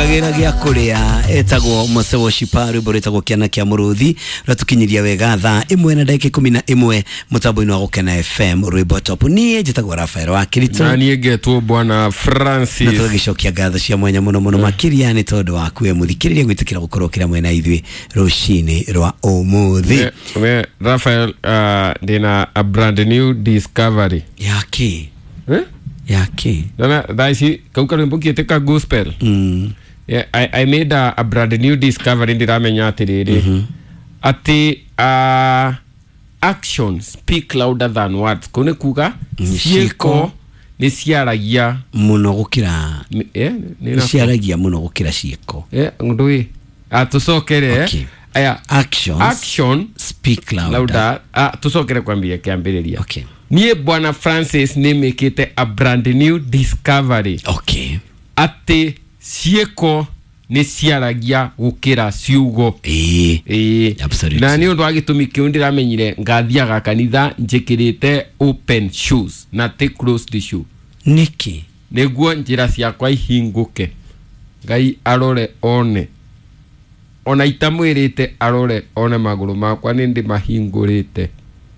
Gira gia kuria etagwo Musewo Shiparu boretagwo kiana kia muruthi ratukinyiria wega tha 1:11 mutambo-ini wa Gukena FM Rwimbo Top nie njitagwo Rafael wa Kirito na nie ngetwo bwana Francis na tugicokia ngatho cia mwanya muno makiria ni tondu wa kwe muthikiriria gwitikira gukorwo kira mwena ithui rucini rwa umuthi Rafael dina a brand new discovery yake yake dana daisi kauka mbukiete ka gospel yeah, I made a brand new discovery ndiramenya atiriri ati action speak louder than words kone kuga ciiko ni ciaragia muno gukira ni ciaragia muno gukira ciiko ndui atusokere okay. Aya action speak louder tusokere kwambia kiambiriria okay. Nie bwana Francis nimekete a brand new discovery okay. Ati ciiko ni ciaragia gukira ciugo absolutely na ni undu agitumiki undiramenyire ngathiaga kanitha njikirite open shoes na te closed shoe niki niguo njira ciakwa ihinguke ngai arore one ona itamwirite arore one maguru makwa nindi mahingurite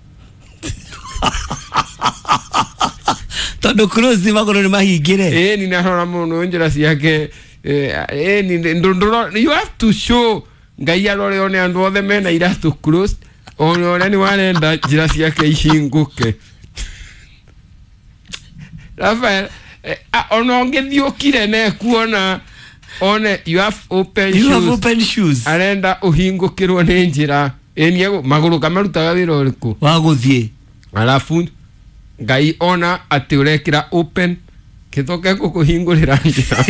tondu close maguru ni mahingire ni nahora muno njira ciake you have to show ngai arore one andu othe mena iratu closed one ni wanenda njira ciake ihinguke Rafael ono ngithiukire ne kuona one you have open shoes arenda uhingukirwo ni njira eniego maguru kamarutaga wira uriku wa guthie alafu ngai ona ati urekira open kitoke kukuhingurira njira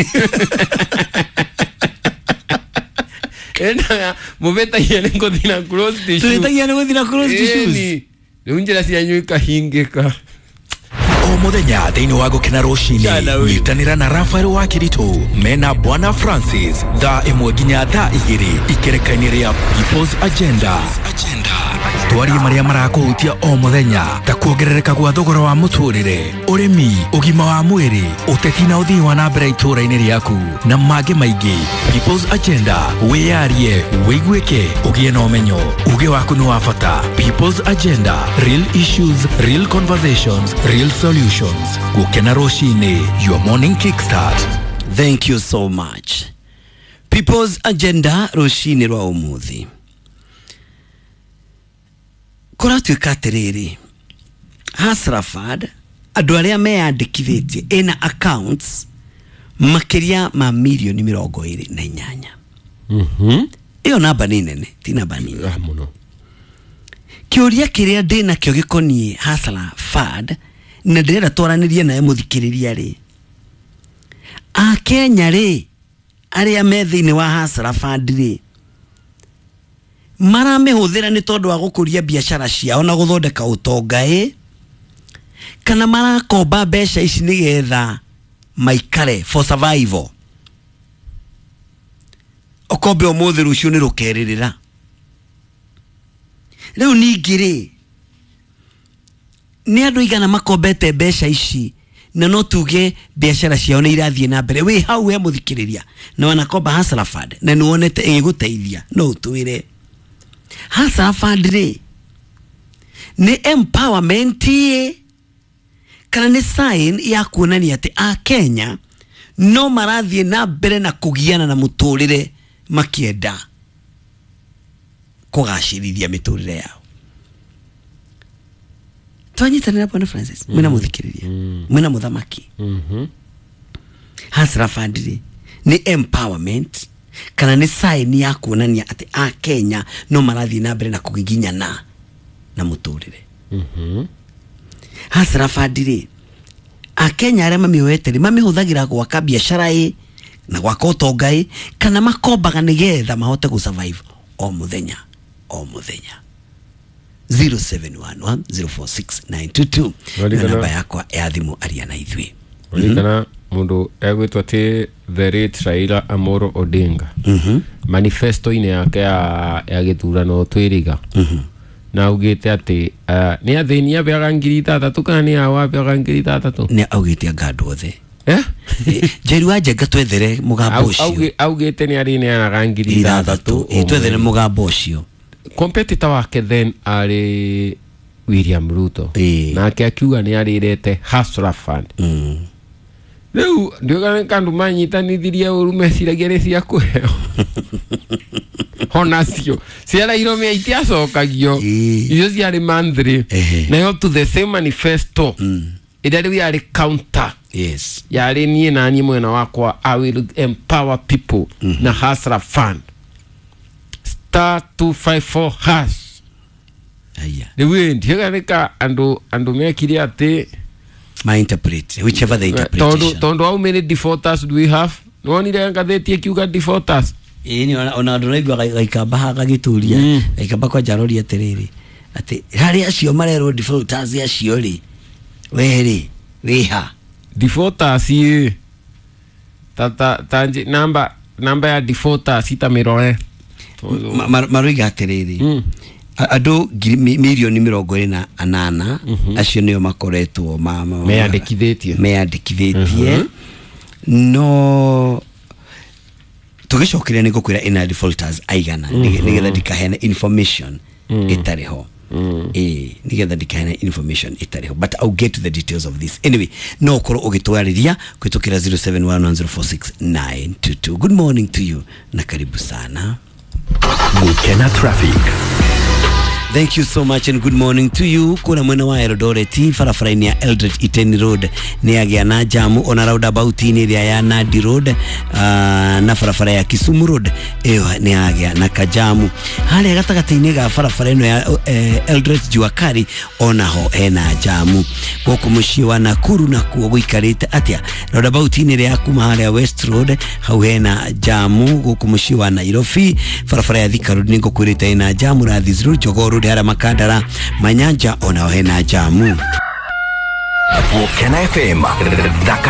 ena mubeta yene ngothina close the shoe tuyetagia ngothina close the shoes njira cianyu ikahingika muthenya thiini wa Gukena rucini nyitanira na Rafael wa Kirito mena bwana Francis thaa 1 nginya thaa 2 ikerekania ria People's Agenda twari maria marakuhutia o muthenya ta kuongerereka gwa thogora wa muturire urimi ugima wa mwiri uteti na uthii wa nambere itura-ini riaku na mangĩ maingĩ. People's Agenda wiyarie wiguike ugie na umenyo uge waku ni wa bata. People's Agenda, real issues, real conversations, real solutions. Gukena rucini, your morning kickstart. Thank you so much. People's Agenda rucini rwa umuthi kuratuika atiriri Hasrafad andu aria meyandikithitie ena accounts makiria ma milioni 28 iyo namba ni nene ti namba nini muno kiuria kiria ndina kyo gikonie Hasrafad na ndira twaranirie nae muthikiriria ri Akenya ri aria me thiini wa Hasrafad ri maramehũthĩra ni tondu wa gukuria biashara ciao na guthondeka utonga kana marakomba mbeca ici nigetha maikare for survival okombe umuthi rucio ni rukeririra riu ningiri ni andu igana makombete mbeca ici na no tuge biashara ciao ni irathie na mbere we hau he muthikiriria na wanakomba Hasrafad na ni wonete igiguteithia no utwire Hasrafad ni empowerment kana ni sign ya kuonania ati Akenya no marathie na mbere na kugiana na muturire makienda kugacirithia miturire yao. Twanyitanira bwana Francis mwina muthikiriria mwina muthamaki Hasrafad ni empowerment kana ni sign ya kuonania ati Akenya no marathie na mbere na kugiginyana na muturire Hasrafad Akenya aria mamioete mamihuthagira gwaka biashara na gwaka utonga kana makombaga nigetha mahote gu survive o muthenya 0711046922 na namba yakwa ya thimu aria na ithui kana mundu egwitwa ti the late Raila Amolo Odinga manifesto ine yake ya githurano twiriga na ugite ati ni athini abeaga 3,000 kana ni awa abeaga 3,000 ni augite angandu othe Jeru aje gatwethere mugambo ucio augite ni ari ne arangiri 3 twethere mugambo ucio. Competitor wake then ari William Ruto na akiuga ni arirete Hustler Fund. Leo ndio kandu manyitanithirie urume ciragere cia kuheo honacio ciara irome itiacokagio icio ciari mandri na yo to the same manifesto ida rĩu yarĩ counter yarĩ niĩ na niĩ mwena wakwa I will empower people na Hustler Fund *254# rĩu ndigarĩka andũ mekire atĩ my interpret whichever the interpretation tondo how many defaulters do we have no ni renga theti kiuga defaulters ni ona ndo naigwa gaikamba haga gituria gaikamba kwa jarori atiriri ati hari acio marero defaulters acio ri weri riha defaulters tanji number ya defaulters itamiroe maruiga atiriri ado milioni 28 acio nio makoretwo meandikithitie no tugicokire ni gukwira ina defaulters aigana nigetha dikahena information itariho nigetha dikahena information itariho but I'll get to the details of this anyway no koro ugitwariria kwitukira 0711046922. Good morning to you na karibu sana Gukena Traffic. Thank you so much and good morning to you. Kuna mwena wa Eldoret farafaraini ya Eldred Iten Road ni agia na jamu ona roundabout ni ya Nadi Road na farafara ya Kisumu Road ni agia na kajamu hali gatagati-ini ga farafara ino ya Eldred Juakari ona ho ena jamu goko mushi wa Nakuru na kuo guikarite atia roundabout ni ya kuma hali ya West Road hau hena jamu goko mushi wa Nairobi farafara ya Thika Road ningo kurite ina jamu Radhis Road Jogoo Hara Makadara Manyanja ona hena jamu. Gukena FM.